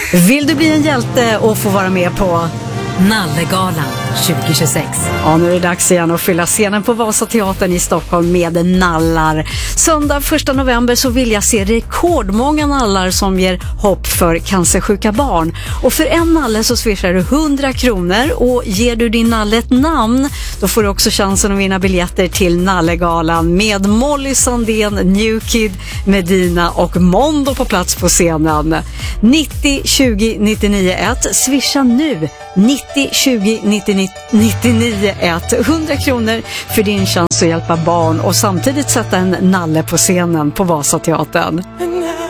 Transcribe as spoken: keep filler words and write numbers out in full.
Vill du bli en hjälte och få vara med på Nallegalan tjugo tjugosex? Ja, nu är det dags igen att fylla scenen på Vasateatern i Stockholm med nallar. Söndag första november så vill jag se rekordmånga nallar som ger hopp för cancersjuka barn. Och för en nalle så swishar du hundra kronor, och ger du din nalle ett namn, då får du också chansen att vinna biljetter till Nallegalan med Molly Sandén, New Kid, Medina och Mondo på plats på scenen. nittio tjugo nittionio ett, swisha nu nittio tjugo nittionio ett, hundra kronor för din chans att hjälpa barn och samtidigt sätta en nalle på scenen på Vasateatern.